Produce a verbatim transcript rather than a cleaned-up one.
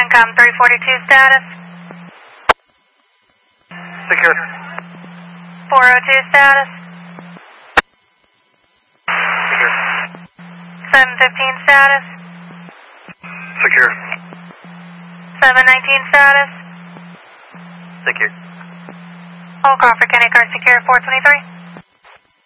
CENTCOM three forty-two status. Secure. four oh two status. Secure. seven fifteen status. Secure. seven nineteen status. Secure. All Crawford County Guard secure four twenty-three.